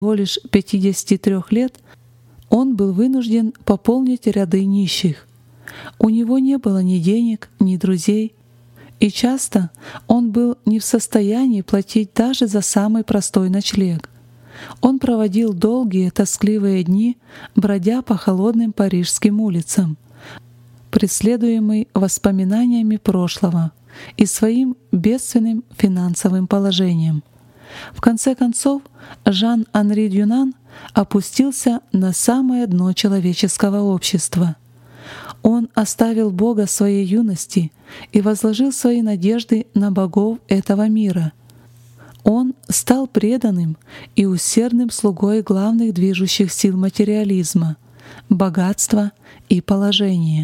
всего лишь 53 лет он был вынужден пополнить ряды нищих. У него не было ни денег, ни друзей, и часто он был не в состоянии платить даже за самый простой ночлег. Он проводил долгие тоскливые дни, бродя по холодным парижским улицам, преследуемый воспоминаниями прошлого и своим бедственным финансовым положением. В конце концов, Жан-Анри Дюнан опустился на самое дно человеческого общества. Он оставил Бога своей юности и возложил свои надежды на богов этого мира. Он стал преданным и усердным слугой главных движущих сил материализма — богатства и положения.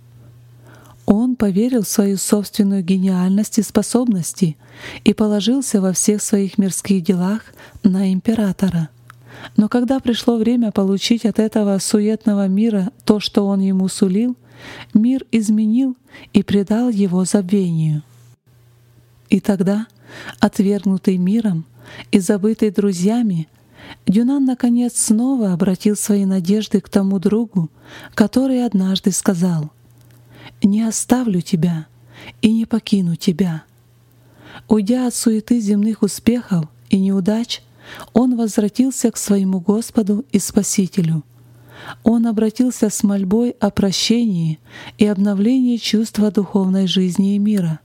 Он поверил в свою собственную гениальность и способности и положился во всех своих мирских делах на императора. Но когда пришло время получить от этого суетного мира то, что он ему сулил, мир изменил и предал его забвению. И тогда, отвергнутый миром и забытый друзьями, Дюнан наконец снова обратил свои надежды к тому другу, который однажды сказал: «Не оставлю тебя и не покину тебя». Уйдя от суеты земных успехов и неудач, он возвратился к своему Господу и Спасителю. Он обратился с мольбой о прощении и обновлении чувства духовной жизни и мира.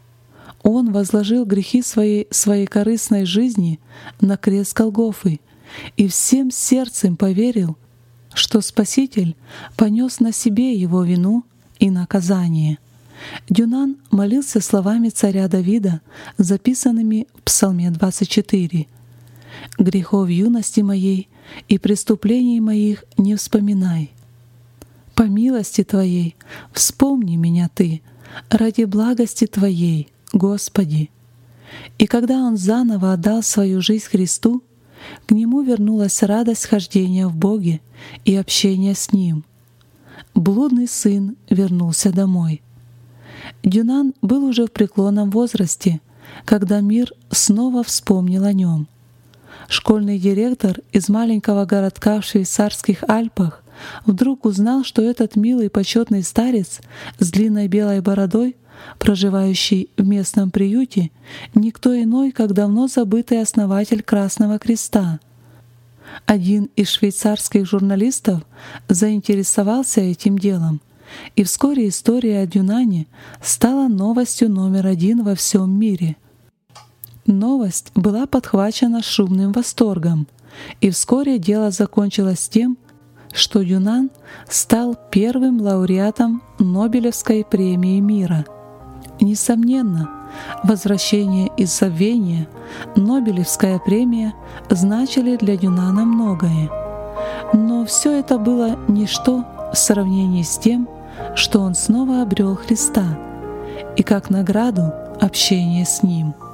Он возложил грехи своей корыстной жизни на крест Голгофы и всем сердцем поверил, что Спаситель понес на себе его вину и наказание. Дюнан молился словами царя Давида, записанными в Псалме 24. «Грехов юности моей и преступлений моих не вспоминай. По милости Твоей вспомни меня Ты, ради благости Твоей, Господи». И когда он заново отдал свою жизнь Христу, к нему вернулась радость хождения в Боге и общения с Ним. Блудный сын вернулся домой. Дюнан был уже в преклонном возрасте, когда мир снова вспомнил о нем. Школьный директор из маленького городка в швейцарских Альпах вдруг узнал, что этот милый почетный старец с длинной белой бородой, проживающий в местном приюте, никто иной, как давно забытый основатель Красного Креста. Один из швейцарских журналистов заинтересовался этим делом, и вскоре история о Дюнане стала новостью номер один во всем мире. Новость была подхвачена шумным восторгом, и вскоре дело закончилось тем, что Дюнан стал первым лауреатом Нобелевской премии мира. Несомненно, возвращение из забвения, Нобелевская премия значили для Дюнана многое. Но все это было ничто в сравнении с тем, что он снова обрел Христа, и как награду общение с Ним.